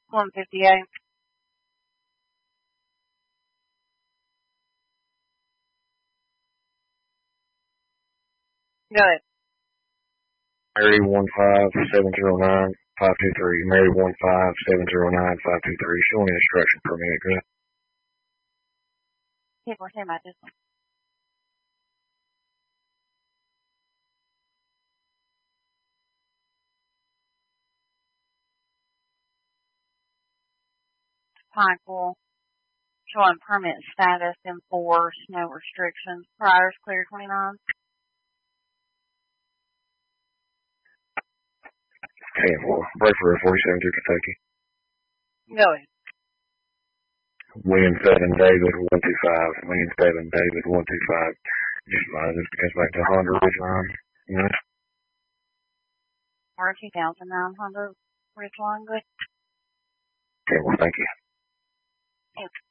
158. Go ahead. Mary 15709-523. Mary 15709-523. Showing instruction per minute. Go ahead. People are saying about this one. Pikeville, showing permit status enforced, no restrictions. Priors clear 29. 10-4. Break for 47 through Kentucky. Go ahead. William 7 David 125. William 7 David 125. Just mind this goes back to Honda Ridgeline. Yes. R2900 Ridgeline. Good. 10-4. Thank you. Thanks.